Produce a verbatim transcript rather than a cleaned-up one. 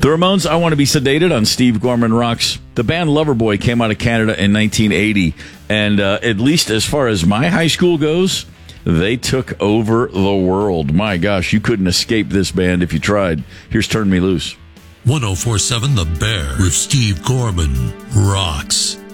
The Ramones, I Want to Be Sedated on Steve Gorman Rocks. The band Loverboy came out of Canada in nineteen eighty, and uh, at least as far as my high school goes, they took over the world. My gosh, you couldn't escape this band if you tried. Here's Turn Me Loose. one oh four point seven The Bear with Steve Gorman Rocks.